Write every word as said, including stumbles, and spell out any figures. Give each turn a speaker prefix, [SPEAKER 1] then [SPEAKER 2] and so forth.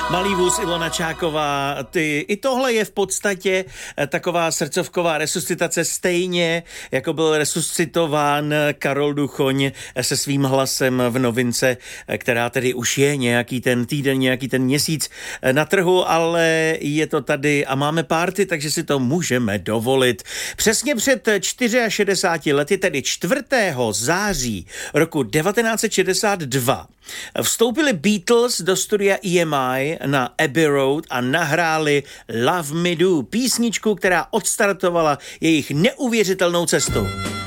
[SPEAKER 1] Malý vůz Ilona Čáková, ty, i tohle je v podstatě taková srdcovková resuscitace, stejně jako byl resuscitován Karol Duchoň se svým hlasem v novince, která tedy už je nějaký ten týden, nějaký ten měsíc na trhu, ale je to tady a máme party, takže si to můžeme dovolit. Přesně před šedesáti čtyřmi lety, tedy čtvrtého září roku devatenáct set šedesát dva, vstoupili Beatles do studia E M I na Abbey Road a nahráli Love Me Do, písničku, která odstartovala jejich neuvěřitelnou cestu.